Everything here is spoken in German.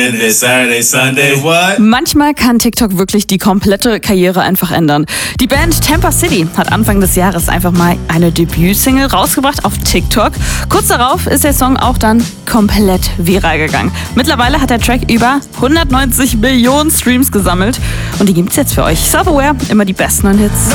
Saturday, Sunday, what? Manchmal kann TikTok wirklich die komplette Karriere einfach ändern. Die Band Tampa City hat Anfang des Jahres einfach mal eine Debütsingle rausgebracht auf TikTok. Kurz darauf ist der Song auch dann komplett viral gegangen. Mittlerweile hat der Track über 190 Millionen Streams gesammelt und die gibt's jetzt für euch. Self-Aware, immer die besten neuen Hits.